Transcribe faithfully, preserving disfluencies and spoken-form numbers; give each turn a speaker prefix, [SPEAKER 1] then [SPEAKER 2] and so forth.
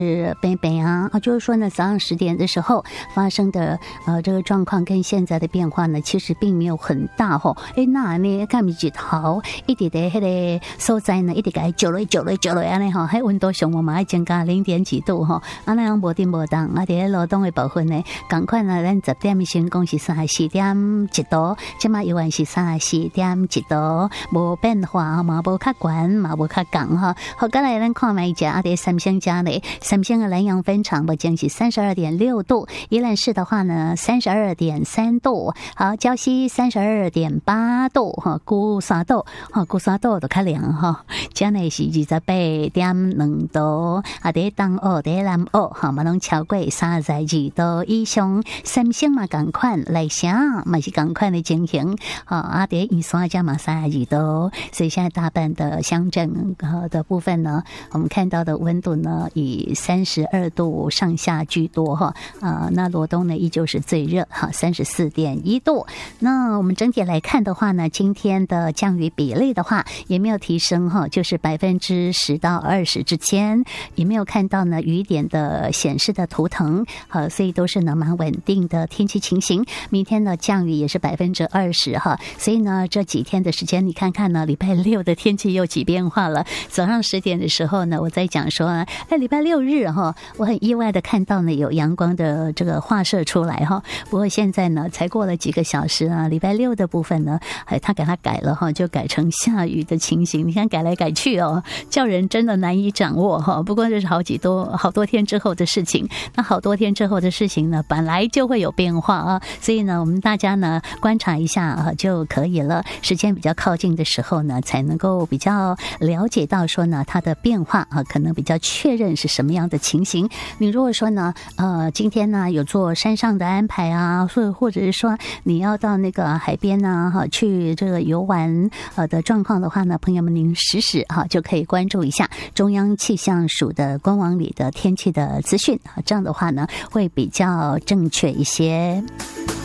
[SPEAKER 1] 是北北啊，就是说呢，早上十点的时候发生的呃这个状况跟现在的变化呢，其实并没有很大吼。哎，那呢，看不起头，一直的迄个所在呢，一直改九落九落九落安尼吼，迄温度上我嘛爱增加零点几度吼，啊那样无定无当，啊伫劳动的部分呢，赶快呢，咱十点先讲是三十四点一度，即马依然是三十四点一度，无变化嘛，无较悬嘛，无较降哈。好，再来咱看卖一下啊，伫三星家咧。三星的南阳分厂目前是三十二点六度，宜兰市的话呢三十二点三度，好，礁溪三十二点八度哈，鼓山岛哈，鼓山岛都较凉哈，这呢是二十八点两度，啊，伫东澳、伫南澳哈，嘛拢超过三十二度以上。三星嘛同款，来城嘛是同款的情形，哈，啊，伫玉山家嘛三十二度，所以现在大半的乡镇的部分呢，我们看到的温度呢以三十二度上下居多哈，啊，那罗东呢依旧是最热哈，三十四点一度。那我们整体来看的话呢，今天的降雨比例的话也没有提升哈，就是百分之十到二十之间，也没有看到呢雨点的显示的图腾，好，所以都是呢蛮稳定的天气情形。明天的降雨也是百分之二十哈，所以呢这几天的时间你看看呢，礼拜六的天气又起变化了。早上十点的时候呢，我在讲说，哎，礼拜六日哈，我很意外的看到呢有阳光的这个画射出来哈。不过现在呢才过了几个小时啊，礼拜六的部分呢，哎，他给他改了哈，就改成下雨的情形。你看改来改去哦，叫人真的难以掌握哈。不过这是好几多好多天之后的事情，那好多天之后的事情呢，本来就会有变化啊，所以呢，我们大家呢观察一下啊就可以了。时间比较靠近的时候呢，才能够比较了解到说呢它的变化啊，可能比较确认是什么样的情形。你如果说呢，呃，今天呢有做山上的安排啊，或或者是说你要到那个海边呢，哈，去这个游玩呃的状况的话呢，朋友们您时时哈就可以关注一下中央气象署的官网里的天气的资讯啊，这样的话呢会比较正确一些。